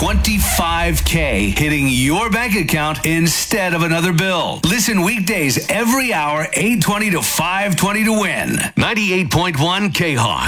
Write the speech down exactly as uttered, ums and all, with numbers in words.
twenty-five K hitting your bank account instead of another bill. Listen weekdays every hour, eight twenty to five twenty to win. ninety-eight point one K-Hawk.